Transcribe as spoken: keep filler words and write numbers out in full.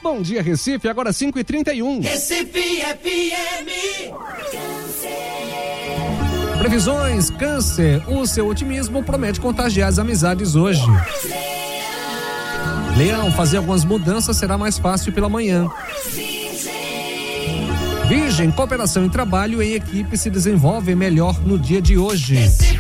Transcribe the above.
Bom dia, Recife, agora cinco e trinta e um. Recife F M. Previsões, Câncer, o seu otimismo promete contagiar as amizades hoje. Leão, fazer algumas mudanças será mais fácil pela manhã. Virgem, cooperação e trabalho em equipe se desenvolvem melhor no dia de hoje.